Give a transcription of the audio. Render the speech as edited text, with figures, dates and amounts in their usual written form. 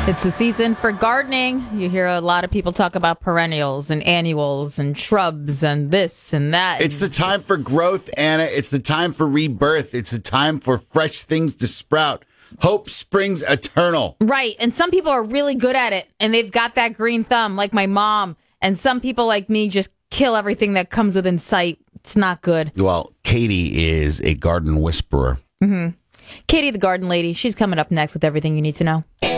It's the season for gardening. You hear a lot of people talk about perennials and annuals and shrubs and this and that. It's the time for growth, Anna. It's the time for rebirth. It's the time for fresh things to sprout. Hope springs eternal. Right. And some people are really good at it, and they've got that green thumb, like my mom. And some people like me just kill everything that comes within sight. It's not good. Well, Katie is a garden whisperer. Katie, the garden lady, she's coming up next with everything you need to know.